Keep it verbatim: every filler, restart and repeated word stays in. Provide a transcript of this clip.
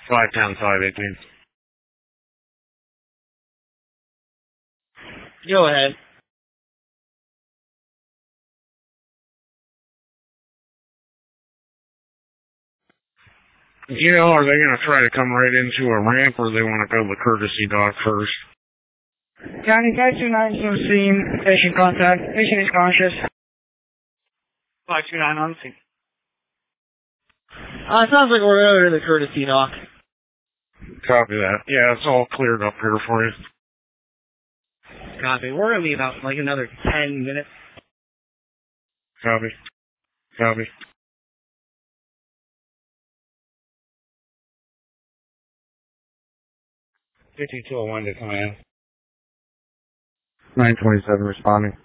five ten, five eighteen. Go ahead. You know, are they going to try to come right into a ramp, or they want to go to the courtesy dock first? County five two nine to scene. Patient contact. Patient is conscious. five two nine on scene. Uh, sounds like we're over to the courtesy dock. Copy that. Yeah, it's all cleared up here for you. Copy. We're going to be about, like, another ten minutes. Copy. Copy. fifty-two oh one to command. nine twenty-seven responding.